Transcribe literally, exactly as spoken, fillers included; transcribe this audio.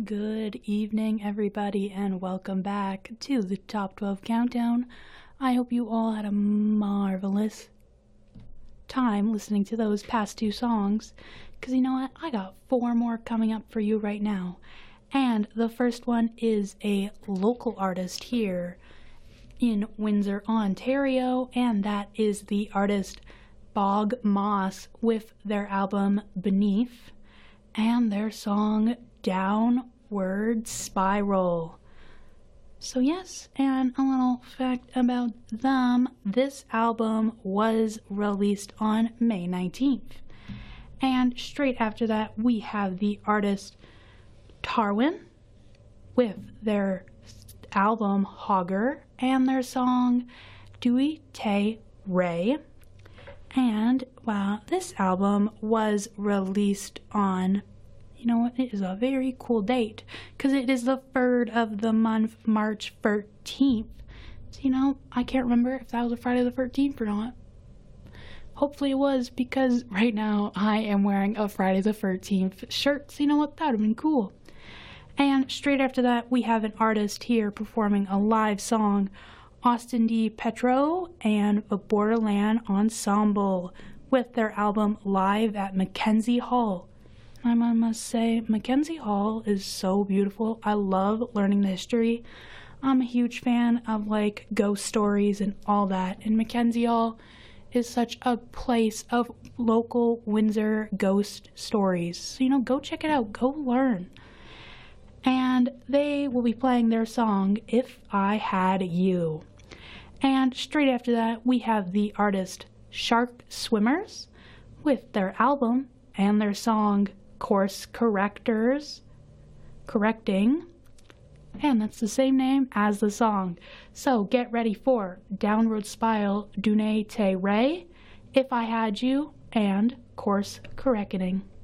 Good evening, everybody, and welcome back to the Top twelve Countdown. I hope you all had a marvelous time listening to those past two songs, because you know what? I got four more coming up for you right now. And the first one is a local artist here in Windsor, Ontario, and that is the artist Bog Moss with their album Beneath and their song Downward Spiral. So yes, and a little fact about them, this album was released on May nineteenth. And straight after that, we have the artist Tarwin with their album Hogger and their song Dewey Tay Ray. And wow, this album was released on, you know what, it is a very cool date, because it is the third of the month, March thirteenth. So, you know, I can't remember if that was a Friday the thirteenth or not. Hopefully it was, because right now I am wearing a Friday the thirteenth shirt, so you know what, that would have been cool. And straight after that, we have an artist here performing a live song, Austin D. Petro and the Borderland Ensemble with their album Live at Mackenzie Hall. I must say, Mackenzie Hall is so beautiful. I love learning the history. I'm a huge fan of like ghost stories and all that, and Mackenzie Hall is such a place of local Windsor ghost stories. So, you know, go check it out, go learn. And they will be playing their song If I Had You. And straight after that, we have the artist Shark Swimmers with their album and their song Course Correctors, Correcting, and that's the same name as the song. So get ready for Downward Spiral, Dune Te Ray, If I Had You, and Course Correcting.